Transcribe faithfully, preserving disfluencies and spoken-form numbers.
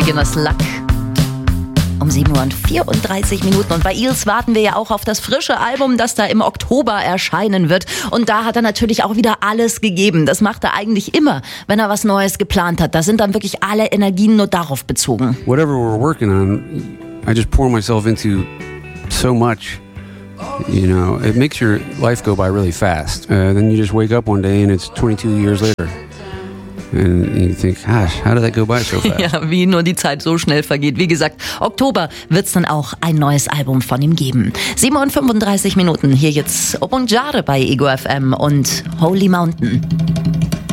Beginner's Luck. Um sieben Uhr und vierunddreißig Minuten. Und bei Eels warten wir ja auch auf das frische Album, das da im Oktober erscheinen wird. Und da hat er natürlich auch wieder alles gegeben. Das macht er eigentlich immer, wenn er was Neues geplant hat. Da sind dann wirklich alle Energien nur darauf bezogen. Whatever we're working on, I just pour myself into so much. You know, it makes your life go by really fast. Uh, then you just wake up one day and it's twenty-two years later. And you think, gosh, how did that go by so fast? Ja, wie nur die Zeit so schnell vergeht. Wie gesagt, Oktober wird's dann auch ein neues Album von ihm geben. sieben Uhr und fünfunddreißig Minuten. Hier jetzt Obongjare bei Ego F M und Holy Mountain.